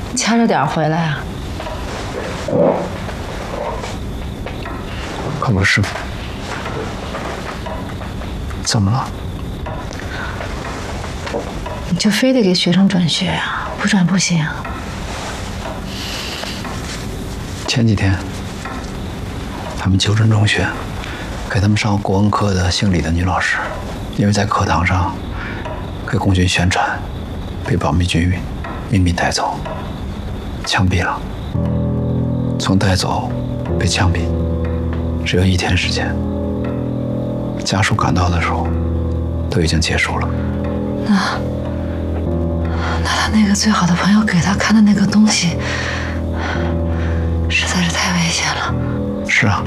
掐着点回来啊。 可不是师傅，怎么了？ 你就非得给学生转学啊？不转不行。 前几天，他们九镇中学给他们上国文课的姓李的女老师，因为在课堂上给共军宣传，被保密局秘密带走，枪毙了。从带走被枪毙，只有1天时间。家属赶到的时候，都已经结束了。 那他那个最好的朋友给他看的那个东西，实在是太危险了。 是啊，